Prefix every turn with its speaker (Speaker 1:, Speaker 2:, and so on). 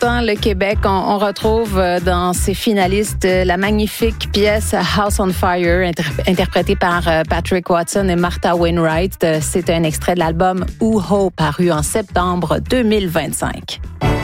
Speaker 1: Pourtant, le Québec, on retrouve dans ses finalistes la magnifique pièce House on Fire, interprétée par Patrick Watson et Martha Wainwright. C'est un extrait de l'album Uho, paru en septembre 2025.